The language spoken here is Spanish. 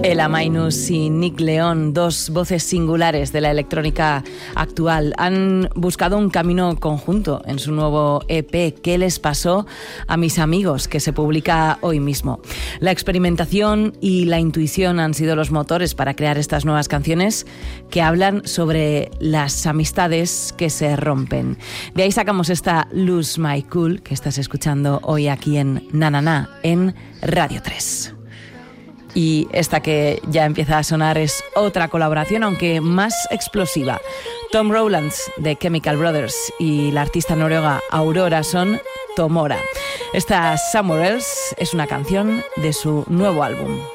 Ella Minus y Nick León, dos voces singulares de la electrónica actual, han buscado un camino conjunto en su nuevo EP ¿Qué les pasó a mis amigos?, que se publica hoy mismo. La experimentación y la intuición han sido los motores para crear estas nuevas canciones que hablan sobre las amistades que se rompen. De ahí sacamos esta Lose My Cool que estás escuchando hoy aquí en Na Na Na, en Radio 3. Y esta que ya empieza a sonar es otra colaboración, aunque más explosiva. Tom Rowlands de Chemical Brothers y la artista noruega Aurora son Tomora. Esta Somewhere Else es una canción de su nuevo álbum.